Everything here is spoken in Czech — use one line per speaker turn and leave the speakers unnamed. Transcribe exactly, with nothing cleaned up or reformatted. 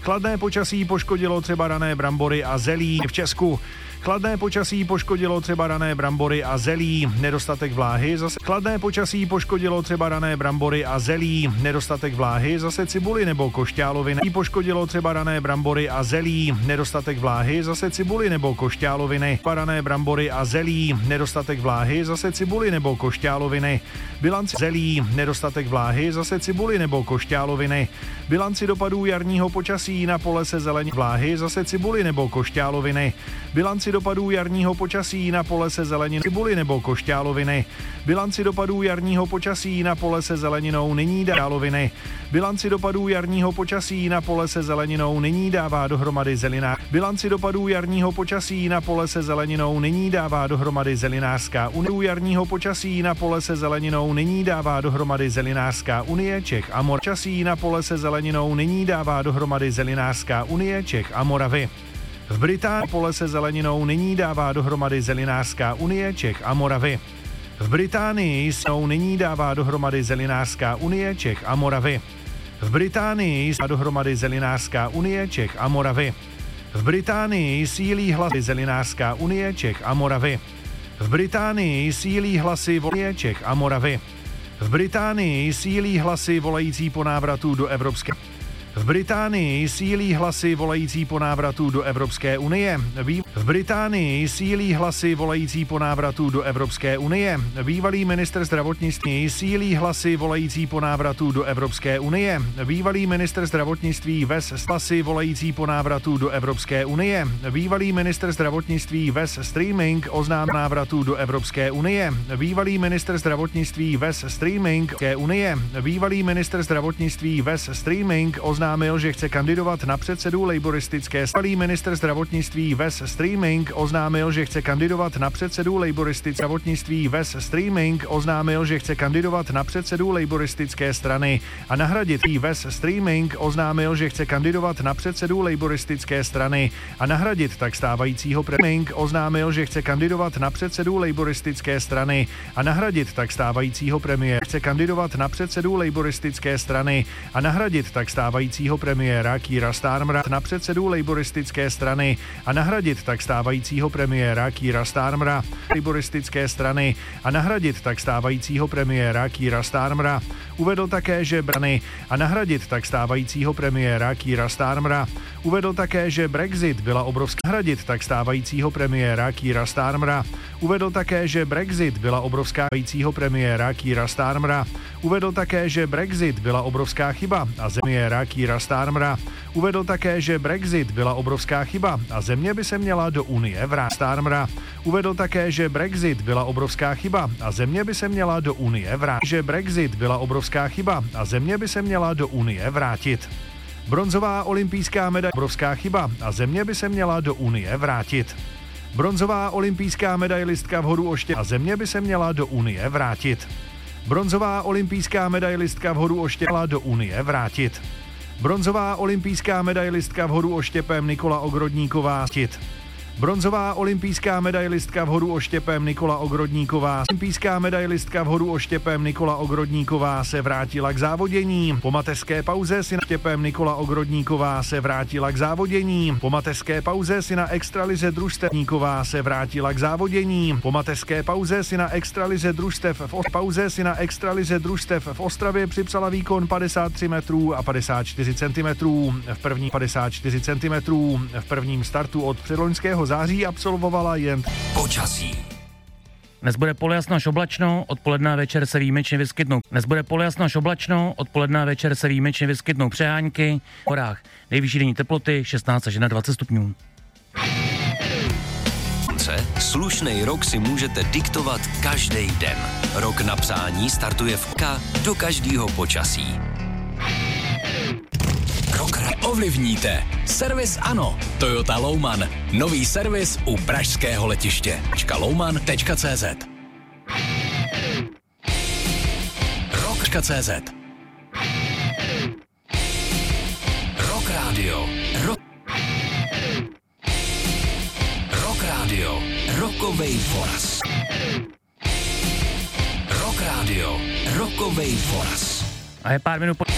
Chladné počasí poškodilo třeba rané brambory a zelí v Česku. Chladné počasí poškodilo třeba rané brambory a zelí, nedostatek vláhy, zase chladné počasí poškodilo třeba rané brambory a zelí, nedostatek vláhy, zase cibuli nebo košťáloviny. Poškodilo třeba rané brambory a zelí, nedostatek vláhy, zase cibuli nebo košťáloviny. Rané brambory a zelí, nedostatek vláhy, zase cibuli nebo košťáloviny. Bilanci zelí, nedostatek vláhy, zase cibuli nebo košťáloviny. Bilanci dopadů jarního počasí na pole se zelení vláhy, zase cibuli nebo košťáloviny. Bilanci dopadů jarního počasí na pole se zeleninou cibuli nebo košťáloviny. Bilanci dopadů jarního počasí na pole se zeleninou nyní dáloviny. Bilanci dopadů jarního počasí na pole se zeleninou nyní dává dohromady zeliná. Bilanci dopadů jarního počasí na pole se zeleninou nyní dává dohromady zelinářská unie. Jarního počasí na pole se zeleninou nyní dává dohromady zelinářská unie Čech a Moravy. Počasí na pole se zeleninou nyní dává dohromady zelinářská unie Čech a Moravy. V Británii pole se zeleninou nyní dává dohromady zelinářská unie Čech a Moravy. V Británii snou nyní dává dohromady zelinářská unie Čech a Moravy. V Británii dává dohromady zelinářská unie Čech a Moravy. V Británii sílí hlasy zelinářská unie Čech a Moravy. V Británii sílí hlasy unie Čech a Moravy. V Británii sílí hlasy volající po návratu do Evropské V Británii sílí hlasy volající po návratu do Evropské unie. V Británii sílí hlasy volající po návratu do Evropské unie. Bývalý ministr zdravotnictví sílí hlasy volající po návratu do Evropské unie. Bývalý ministr zdravotnictví Wes hlasy volající po návratu do Evropské unie. Bývalý ministr zdravotnictví Wes Streaming oznám návratu do Evropské unie. Bývalý ministr zdravotnictví Wes Streaming unie. Bývalý ministr zdravotnictví Wes Streaming oznámil, že chce kandidovat na předsedu laboristické strany. Ministr zdravotnictví Wes Streaming oznámil, že chce kandidovat na předsedu laboristické zdravotnictví Wes Streaming oznámil, že chce kandidovat na předsedu laboristické strany a nahradit Wes Streaming oznámil, že chce kandidovat na předsedu laboristické strany a nahradit tak stávajícího Streaming oznámil, že chce kandidovat na předsedu laboristické strany a nahradit tak stávajícího premiéra chce kandidovat na předsedu laboristické strany a nahradit tak stávajícího premiéra Keira Starmera na předsedu laboristické strany a nahradit tak stávajícího premiéra Keira Starmera laboristické strany a nahradit tak stávajícího premiéra Keira Starmera. Uvedl také, že brany a nahradit tak stávajícího premiéra Keira Starmera. Uvedl také, že Brexit byla obrovská nahradit tak stávajícího premiéra Keira Starmera. Uvedl také, že Brexit byla obrovská stávajícího premiéra Keira Starmera. Uvedl také, že Brexit byla obrovská chyba a premiéra Keira Starmera. Uvedl také, že Brexit byla obrovská chyba a země by se měla do Unie vrátit. Starmera. Uvedl také, že Brexit byla obrovská chyba a země by se měla do Unie vrátit. Že Brexit byla obrovská chyba a země by se měla do Unie vrátit. Bronzová olympijská medaile obrovská chyba a země by se měla do Unie vrátit. Bronzová olympijská medailistka v hodu oště a země by se měla do Unie vrátit. Bronzová olympijská medailistka v hodu oštěpem do Unie vrátit. Bronzová olympijská medailistka v hodu oštěpem Nikola Ogrodníková vrátit. Bronzová olympijská medailistka v hodu oštěpem Nikola Ogrodníková. Olympijská medailistka v hodu oštěpem Nikola Ogrodníková se vrátila k závodění. Po mateřské pauze si na oštěpem Nikola Ogrodníková se vrátila k závodění. Po mateřské pauze si na extralize družstevníková se vrátila k závodění. Po mateřské pauze si na extralize družstev v Os- pauze si na extralize družstev v Ostravě připsala výkon padesát tři metrů a padesát čtyři centimetrů. V první padesát čtyři centimetrů. V prvním startu od předloňského září absolvovala jen
počasí.
Dnes bude polojasno až oblačno, odpoledne a večer se výjimečně vyskytnou. Dnes bude polojasno až oblačno, odpoledne a večer se výjimečně vyskytnou přehánky. V horách nejvyšší denní teploty šestnáct až dvacet stupňů.
Slušnej rok si můžete diktovat každý den. Rok na přání startuje v K do každého počasí. Ovlivníte. Servis Ano. Toyota Louman. Nový servis u pražského letiště. louman tečka cé zet Rock tečka cé zet Rock Radio. Rock. Rock Radio. Rockovej Foras. Rock Radio. Rockovej Foras.
A je pár minut po...